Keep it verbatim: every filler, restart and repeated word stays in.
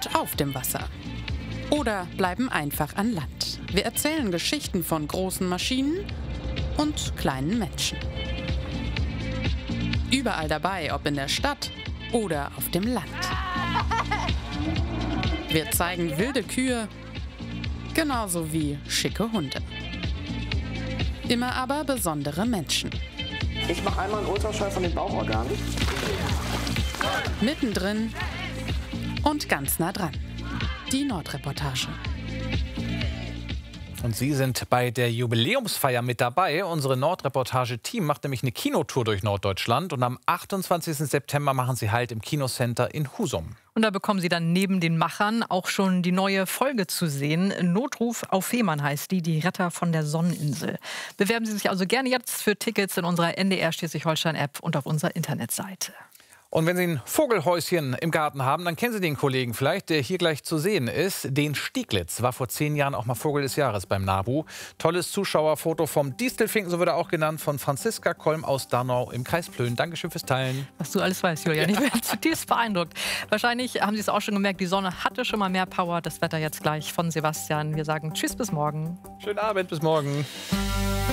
und auf dem Wasser. Oder bleiben einfach an Land. Wir erzählen Geschichten von großen Maschinen und kleinen Menschen. Überall dabei, ob in der Stadt oder auf dem Land. Wir zeigen wilde Kühe, genauso wie schicke Hunde. Immer aber besondere Menschen. Ich mache einmal einen Ultraschall von den Bauchorganen. Mittendrin und ganz nah dran. Die Nordreportage. Und Sie sind bei der Jubiläumsfeier mit dabei. Unsere Nordreportage-Team macht nämlich eine Kinotour durch Norddeutschland. Und am achtundzwanzigsten September machen Sie Halt im Kinocenter in Husum. Und da bekommen Sie dann neben den Machern auch schon die neue Folge zu sehen. Notruf auf Fehmarn heißt die, die Retter von der Sonneninsel. Bewerben Sie sich also gerne jetzt für Tickets in unserer N D R Schleswig-Holstein-App und auf unserer Internetseite. Und wenn Sie ein Vogelhäuschen im Garten haben, dann kennen Sie den Kollegen vielleicht, der hier gleich zu sehen ist. Den Stieglitz war vor zehn Jahren auch mal Vogel des Jahres beim NABU. Tolles Zuschauerfoto vom Distelfinken, so wird er auch genannt, von Franziska Kolm aus Darnau im Kreis Plön. Dankeschön fürs Teilen. Was du alles weißt, Julian. Ich bin zutiefst beeindruckt. Wahrscheinlich haben Sie es auch schon gemerkt, die Sonne hatte schon mal mehr Power. Das Wetter jetzt gleich von Sebastian. Wir sagen Tschüss, bis morgen. Schönen Abend, bis morgen.